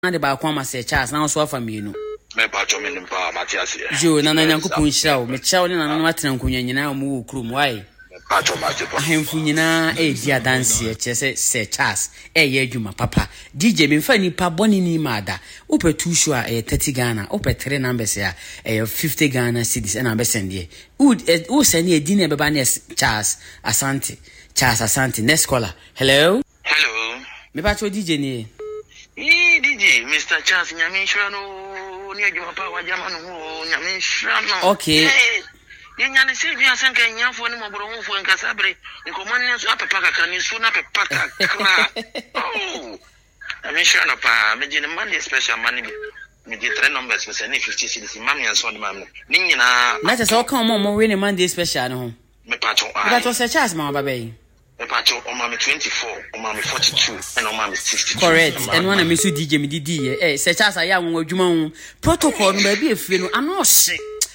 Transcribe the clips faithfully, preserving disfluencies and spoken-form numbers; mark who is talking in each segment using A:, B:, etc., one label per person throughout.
A: na de ba kwa ma se Charles na so afa mienu
B: me pa cho me nimpa Matias ye
A: jo na na nyankopon hira wo me chawo ne na no atena nkonwa nyina mu wo krum why
B: pa cho ma je pa
A: ahemfu nyina e di adanse e chese se Charles e ye adwuma papa D J me mfa nipa boni ni mada ope two show e thirty Ghana ope three numbers ya e fifty Ghana cedis e na be send wo wo send e di ne be ba ne Charles Asante Charles Asante next caller hello
B: hello
A: me pa cho D J ni
B: e D J Mister Charles nyame shano ni adwuma pa wa jama no nyame shano
A: okay
B: yenya ne se bia sanka nyafo ne moboro mfo nkasabre nkomane so apapa kaka ni so na pepa kaka oh nyame shano pa me je ne man special man bi me je three numbers me se ne fifty cedis mam yan so ne mam ni nyina
A: na te so kan mo mo we ne Monday special no ho
B: me pa cho ah
A: me pa cho se Charles ma baba yi
B: me pa cho o mam twenty-four o mam forty-two and o mam sixty-two
A: correct and one me so D J me di di eh se Charles aya won adwuma hu protocol no ba bi efie no ano hye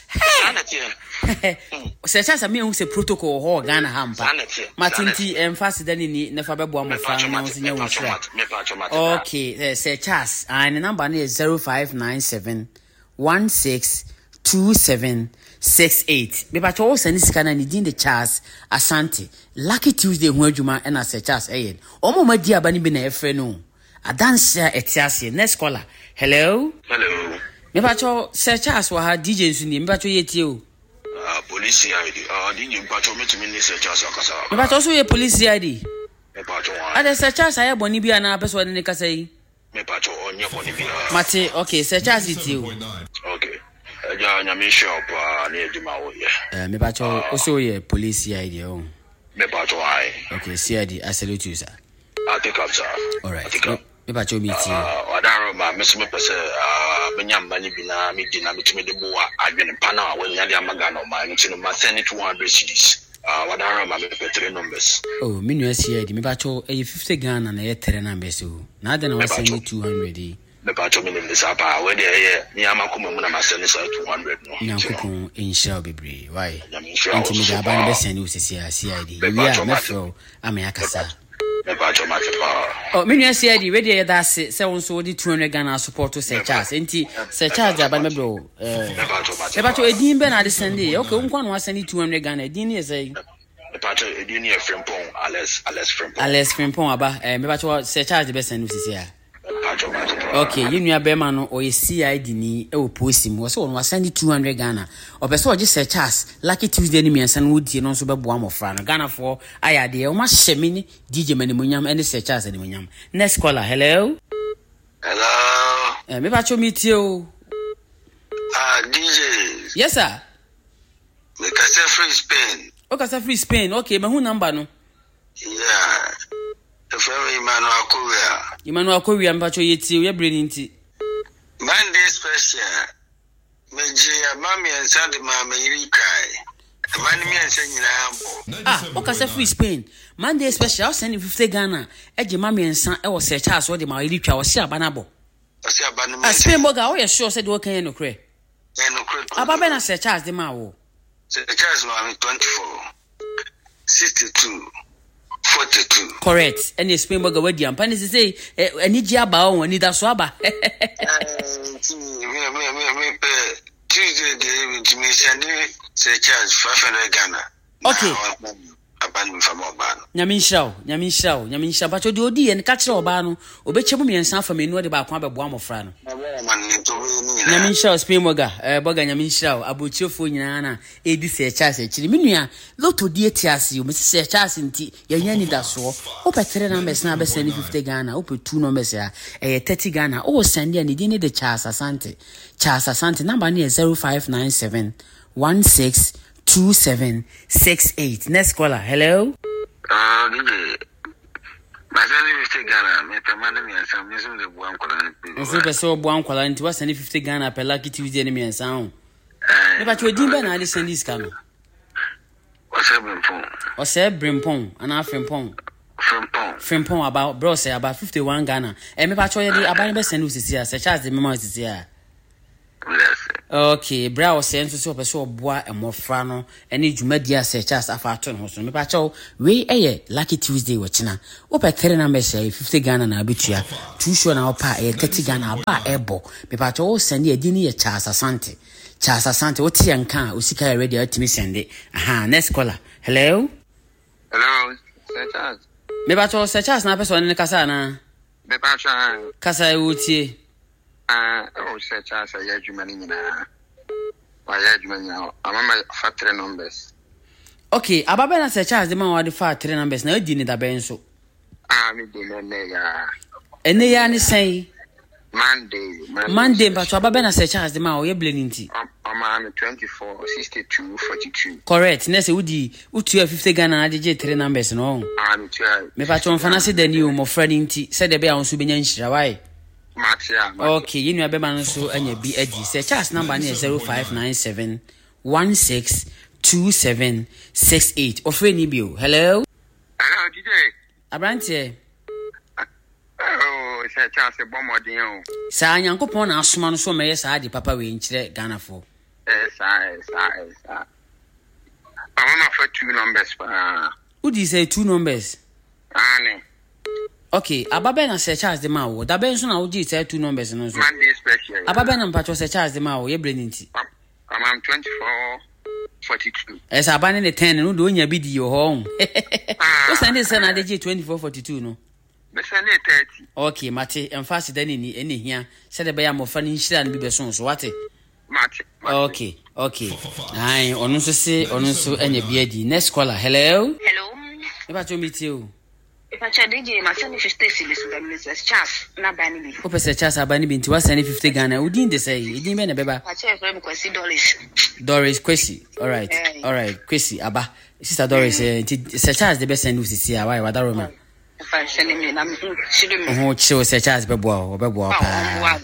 A: se Charles me hu se protocol ho Ghana hampa matinti emphasize dani ni na fa bebo amfa na wo sinya wo sra okay se Charles and the number is zero five nine seven one six two seven six eight me ba cho send sika na ni din de Charles Asante Lucky Tuesday hu adwuma na se Charles eyen omo ma di aba ni bi na efre no adanse etiase next caller hello
B: hello
A: me ba cho se Charles wa ha D J nsu ni me ba cho yetie o
B: ah police I D ah D J ba cho metumi ni se Charles akasa
A: me ba cho so ye police I D
B: me ba cho wa
A: ada se Charles aye boni bi ana peso ne kasa yi
B: me ba cho onye boni bi
A: mate okay se Charles yetie o
B: okay ja nyame shop na eduma wo ye
A: eh me ba cho oso ye police I D o
B: me ba cho ai
A: okay C I D I salute you sir
B: I take up sir
A: all right me ba cho meet you
B: ah odaro ma me so me pese ah menyam mani bi na me di na metumi de bo adwene pa na wa nya de amaga no ma nti no ma send two hundred cedis ah odaro ma me pe three numbers
A: oh me no C I D me ba cho e fifty Ghana na ye three numbers o na de na wa send two hundred e
B: me ba cho me ni sapa we de ye ni amakoma mu na ma send two hundred no
A: nyankopon inshallah bebre why nti me da ba na be send u C I D we are me fro am yakasa
B: me ba cho ma
A: oh me no C I D we de that say say won so di two hundred Ghana support to se Charles nti se Charles aba me bro eh me ba cho edin be na de send e okay unkwa no send two hundred Ghana edin ne say
B: me ba cho edin ne Frimpong Alex Alex Frimpong
A: Alex Frimpong aba eh me ba cho se Charles be send u C I okay you nua be ma no o ye C I D ni e wo posim wo so won send two hundred Ghana o be so o je se Charles Lucky Tuesday ni miensa no die no so be boa mofra no Ghana for aya de o ma hyeme ni D J mani munyam ene se Charles ni munyam next caller hello
B: hello
A: eh me ba cho meet you
B: ah D J
A: yes sir
B: me ka se free Spain
A: o ka se free Spain okay me hu number no
B: yeah Efemi Emmanuel Akowia.
A: Emmanuel Akowia mpacho yeti we brain nti.
B: Monday special. Meji abami ensande ma meyiri kai. Mani mi ense nyina ambo.
A: Ah, o ka se free Spain. Monday special send fifty Ghana. Eje mami ensan e wo se Charles wo de ma yiri twa wo se aba na bo.
B: O se aba no.
A: Ah, Spain boga wo ye sure say de wo kan ye no kre.
B: Ye no kre.
A: Aba be na se Charles de ma wo.
B: Se Charles ma twenty-four. sixty-two. forty-two.
A: Correct. And Spain boga wadi ampa ni say ani ji aba won ni da so aba.
B: Eh, me me me me pe Tuesday day with me send say Charles five hundred Ghana.
A: Okay.
B: Aban from Oban.
A: Nyame nhyiraw, nyame nhyiraw, nyame nhyiraw. Pacho de odi ye ne ka kire oba no, obechemu miensan fa menu de ba kwa be boa mofra no. Nyame nhyiraw Spain boga, eh boga nyame nhyiraw, abochiofo nyina na edi se Charles akiri. Menua, loto die tiase o, me se Charles nti ye nya ni da so. O petre na mbes na be send fifty Ghana, o pe two numbers ya, eh thirty Ghana. O send ya ni di ni de Charles Asante. Charles Asante number ni zero five nine seven one six two seven six eight. Next caller. Hello.
B: Ah, D J. Masani fifty Ghana. Me pemane mi ansam mi so de buan kwala.
A: Nso be so buan kwala nti wasani fifty Ghana per Lucky Tuesday ni mi ansam. Eh. Me ba cho din be na de send this cano.
B: What's up Brimpong?
A: What's up Brimpong? Ana Frimpong.
B: Frimpong.
A: Frimpong about bro say about fifty-one Ghana. Eh me ba cho ye de abani be send usisi a. Se Charles de me ma usisi a.
B: Yes.
A: Okay, bra o se nso se opeso oboa emofra no ene dwumadi ase chas afa ato no so me pa cho we eye lucky Tuesday we china ope three numbers say fifty Ghana na abetua two show na opa e thirty Ghana ba ebo me pa cho o send e di ni ye Charles Asante Charles Asante o tie nka o sika ready atimi send aha next caller hello
B: hello Sir Charles
A: me pa cho Sir Charles na person ne kasa na
B: me pa cho
A: kasa e o tie
B: ah oh Sir Charles ya dwumani nyina wa ya dwumani amama fa three numbers.
A: Okay, ababa na Sir Charles de man wa de fa three numbers na odi ni da ben so
B: ah me de ne ya
A: ene ya ni sen
B: Monday
A: Monday, Monday but ababa na Sir Charles de man o ye bleninti
B: am twenty-four sixty-two forty-two.
A: Correct. Nese udi utu fifty Ghana na je three numbers no.
B: Ah, me try.
A: Me pa chon fana se dani o mo friend nti se de be a onso benya nhira why.
B: Matia.
A: Okay, you know be man so anya bi adi. Sir Charles number na zero five nine seven one six two seven six eight. Ofre ni bio. Hello.
B: Hello, D J.
A: Abrante.
B: Oh, Sir Charles bomodin o.
A: Sa nyankopon na asoma no so meye sa adi papa we nkire Ghana fo.
B: Yes, I, I, I. I'm not for two numbers. Uh,
A: Who do you say two numbers?
B: Annie.
A: Okay, Ababe na Sir Charles de Mao. Da ben so na uji say two numbers no so.
B: Monday special.
A: Ababe na mpacho Sir Charles de Mao ye breninti.
B: I'm I'm twenty-four forty-two.
A: Esa abane ne ten no do nya bi di yo ho. O sande say na de twenty-four forty-two no.
B: Me sande thirty.
A: Okay, mate, emphasize da ni eni hia. Se de be ya mofa ni nhira no bi be so so wate.
B: Mate.
A: Okay, okay. Ai, onu so se, onu so enya bi adi. Next caller. Hello.
C: Hello.
A: E ba cho meet you.
C: E pa cha D J ma send fifty cedis to Mister Charles na bani bi.
A: O pese Charles abani bi nti wa send fifty Ghana. Udin de say, idin be na beba.
C: Pa cha e kwesi dollars.
A: Doris Kwesi. All right.
C: Hey.
A: All right. Kwesi aba. Sister Doris, eh, nti Sir Charles de be send usisi a why wada Roma.
C: Fa send me na chido me.
A: Oh, chill Sir Charles be boa, o be boa pa.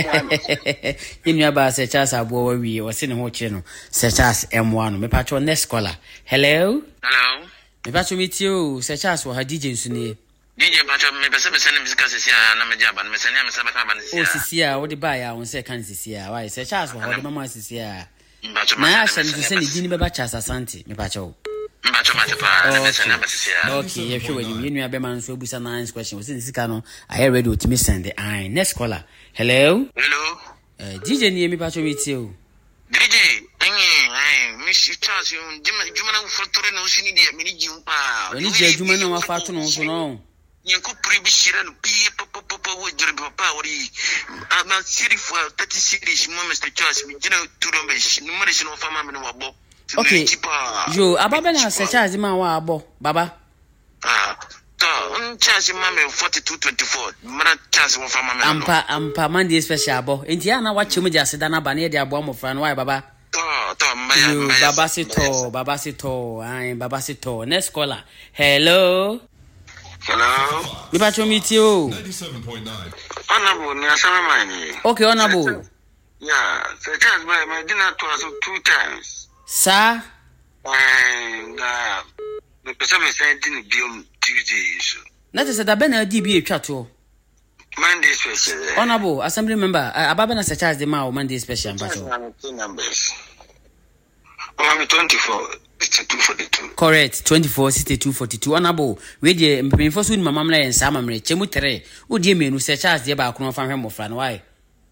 A: You about Sir Charles abo we o se ne ho che no. Sir Charles M one me pa cho next caller. Hello.
B: Hello.
A: Me pa cho meet you Sir Charles wa D J nsu ne.
B: D J Pacho me pese me send music sisia na me jaba me send me send me ba sisia.
A: O sisia wo de ba ya won se kan sisia. Why Sir Charles wa de mama sisia.
B: Pacho
A: Na ya sha ni se ni gini be ba Charles Asante me pa cho.
B: Pacho mate pa me send me sisia.
A: Okay, ye hwe wani yenu abe man so busa nine question. We se sika no I ready to me send the eye. Next caller. Hello.
B: Hello.
A: Eh D J ni me pa cho meet you.
B: D J, eh, Mister Charles, juma juma na ufotore na usini dia mini jumpa.
A: Oni je juma na wafato no so no.
B: Nyenko pribishira no pi pop pop wo jere papa ori. Ama siri for thirty series mo Mister Charles mi jina two numbers. Number shi no fama me no wabo.
A: Okay. Yo, ababa na Sir Charles ma wa abo, baba.
B: Ah. On Charles mama forty-two twenty-four. Mara Charles wo fama me.
A: Ampa ampa Monday special abo. Enti ana wa chemu dia seda na ba na de abo mo fra no why baba.
B: To to mbaya
A: Yo,
B: mbaya.
A: baba sito, baba sito, ai baba sito. Next caller. Hello.
B: Hello.
A: Me pa cho meet you.
D: ninety-seven point nine.
B: Honorable ni asama mani.
A: Okay, honorable.
B: Yeah, Sir Charles by my dinner to us two times.
A: Sir,
B: And uh the person said didn't be on Tuesday so.
A: na te seda be na di bi etwa to.
B: Monday special.
A: Honorable assembly member, uh, ababa na Sir Charles de ma o Monday special mpa cho.
B: Two numbers. Oh, I'm twenty-four. It's two forty-two.
A: Correct, twenty-four sixty-two forty-two. Honorable, we de mpemfo so ni mama mla yen sa mamre chemu three. Wo de menu Sir Charles de ba kono fa hwe mofra no why?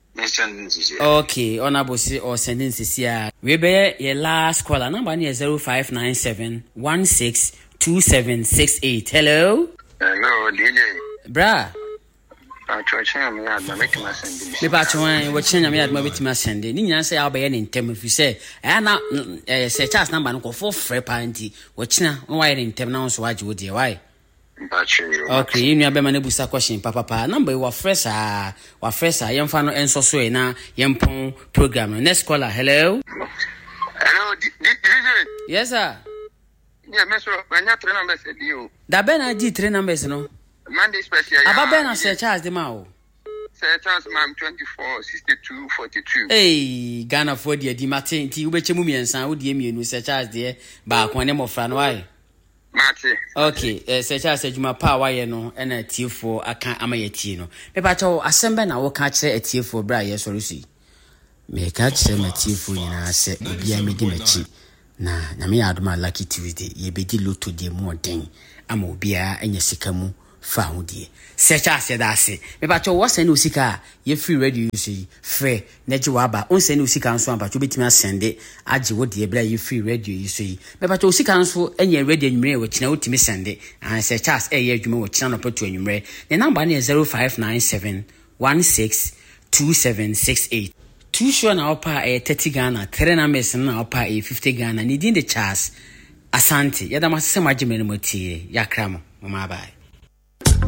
A: Okay, honorable si or sending sisia. We be your last caller number ni zero five nine seven one six two seven six eight. Hello.
B: Hello, D J.
A: Bra.
B: I'm trying to make make my send.
A: Me pa chwan we chenya me adma betima sende. Ni nyina say abaye ne ntem fi say. Eh na eh Sir Charles number no ko for free panti. We china no why ne ntem na so waje wo de why? Okay, you know be man busa question papa papa number wa fresh ah wa fresh ah yemfa no enso so e na yempon program no. Next caller. Hello.
B: Hello, D J.
A: Yes sir.
B: Yeah, me so when you three numbers said you.
A: Da be na di three numbers no.
B: Monday special.
A: Ababa na Sir Charles de ma o.
B: Sir Charles mam twenty-four sixty-two forty-two.
A: Hey, Ghana for the di Martin ti ubechemu miensan wo die mienu Sir Charles de ba kon ne mofra no why?
B: Mate.
A: Okay, eh Sir Charles adwuma pa wa ye no e na tiefo aka ama ye tie no. Me pa cho asembe na wo ka kire atiefo bra ye sori si. me ka che matifu nyina se obia me di machi na na me adoma lucky Tuesday ye be di lotto de mu oden ama obia enya sika mu fa ho die se cha se da se me ba cho wo se no sika ye free radio yi free na ji wa ba on se no sika nso aba cho betimi asende age wo de bra ye free radio yi so yi me ba cho sika nso enya radio nwumre wo kina wotimi sende an se cha e ye adwuma wo kina no patu nwumre ne number na zero five nine seven one six two seven six eight. Two sure na opa e thirty Ghana, three numbers na opa e fifty Ghana. Ni din de Charles Asante. Yada masese majimene motie. Yakramo. Mama bye.